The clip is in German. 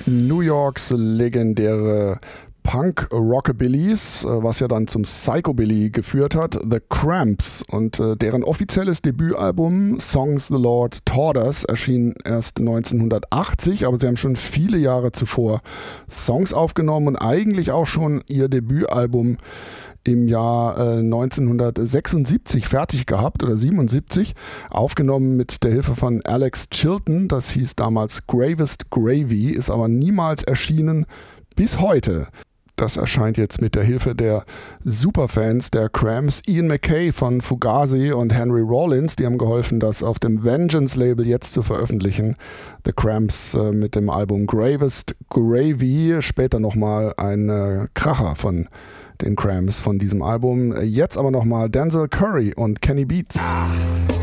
New Yorks legendäre Punk-Rockabillys, was ja dann zum Psychobilly geführt hat, The Cramps, und deren offizielles Debütalbum Songs the Lord Taught Us erschien erst 1980, aber sie haben schon viele Jahre zuvor Songs aufgenommen und eigentlich auch schon ihr Debütalbum im Jahr 1976 fertig gehabt oder 77, aufgenommen mit der Hilfe von Alex Chilton. Das hieß damals Gravest Gravy, ist aber niemals erschienen bis heute. Das erscheint jetzt mit der Hilfe der Superfans der Cramps, Ian MacKaye von Fugazi und Henry Rollins. Die haben geholfen, das auf dem Vengeance-Label jetzt zu veröffentlichen. The Cramps mit dem Album Gravest Gravy, später nochmal ein Kracher von den Cramps von diesem Album. Jetzt aber nochmal Denzel Curry und Kenny Beats.